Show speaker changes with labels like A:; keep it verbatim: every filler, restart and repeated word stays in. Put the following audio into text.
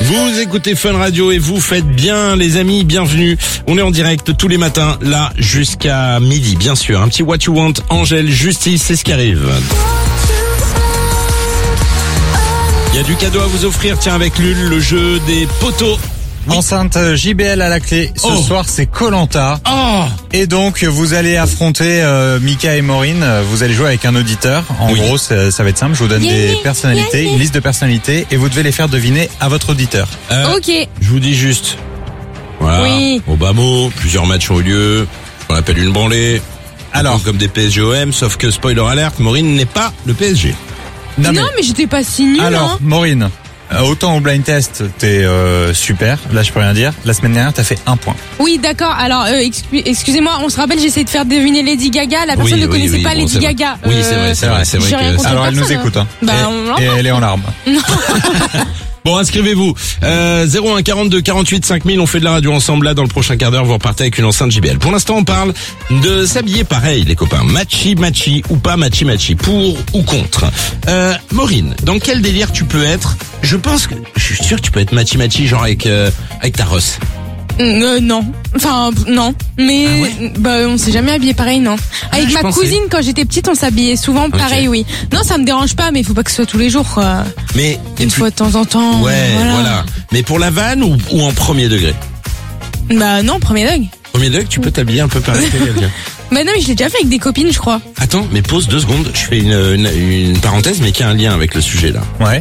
A: Vous écoutez Fun Radio et vous faites bien, les amis, bienvenue. On est en direct tous les matins, là, jusqu'à midi, bien sûr. Un petit What You Want, Angèle, Justice, c'est ce qui arrive. Il y a du cadeau à vous offrir, tiens, avec Lul, le jeu des poteaux. Oui.
B: Enceinte J B L à la clé. Ce
A: Oh.
B: soir, c'est Koh-Lanta.
A: Oh
B: Et donc, vous allez affronter euh, Mika et Maureen. Vous allez jouer avec un auditeur. En
A: Oui.
B: gros, ça, ça va être simple. Je vous donne
C: Yeah,
B: des
C: yeah,
B: personnalités,
C: yeah, yeah.
B: une liste de personnalités, et vous devez les faire deviner à votre auditeur.
A: Euh,
C: Ok.
A: Je vous dis juste. Voilà.
C: Oui.
A: Au bas mot, plusieurs matchs ont eu lieu. On appelle une branlée.
B: Alors.
A: Un peu comme des P S G O M, sauf que spoiler alert, Maureen n'est pas le P S G.
C: Non, mais, j'étais pas si nulle,
B: Alors,
C: hein.
B: Maureen, euh, autant au blind test, t'es euh, super. Là, je peux rien dire. La semaine dernière, t'as fait un point.
C: Oui, d'accord. Alors, euh, excu- excusez-moi, on se rappelle, j'ai essayé de faire deviner Lady Gaga. La personne
A: Oui,
C: ne
A: oui,
C: connaissait
A: oui,
C: pas
A: bon,
C: Lady
A: c'est vrai.
C: Gaga.
A: Oui, c'est vrai, c'est vrai, c'est vrai
C: j'ai
A: que
C: rien
A: c'est-
C: contre
B: Alors, elle nous
C: personne,
B: écoute. Hein.
C: Bah,
B: et,
C: on
B: et
C: l'entend.
B: elle est en larmes.
A: Bon, inscrivez-vous. Euh, zéro un quarante-deux quarante-huit cinq mille, on fait de la radio ensemble là. Dans le prochain quart d'heure, vous repartez avec une enceinte J B L. Pour l'instant, on parle de s'habiller pareil, les copains. Matchy matchy ou pas matchy matchy, pour ou contre. Euh, Maureen, dans quel délire tu peux être? Je pense que, je suis sûr que tu peux être matchy matchy, genre avec euh, avec ta Ross.
C: Euh, non. Enfin, p- non. Mais,
A: Ah ouais
C: bah, on s'est jamais habillé pareil, non. Avec
A: je
C: ma
A: pensais.
C: cousine, quand j'étais petite, on s'habillait souvent pareil, oui. Non, ça me dérange pas, mais il faut pas que ce soit tous les jours, quoi.
A: Mais
C: Une
A: tu-
C: fois de temps en temps.
A: Ouais,
C: voilà.
A: voilà. Mais pour la vanne ou, ou en premier degré?
C: Bah, non, premier dog.
A: Premier degré, tu peux t'habiller un peu pareil que quelqu'un.
C: Bah, non, mais je l'ai déjà fait avec des copines, je crois.
A: Attends, mais pause deux secondes. Je fais une, une, une parenthèse, mais qui a un lien avec le sujet là.
B: Ouais.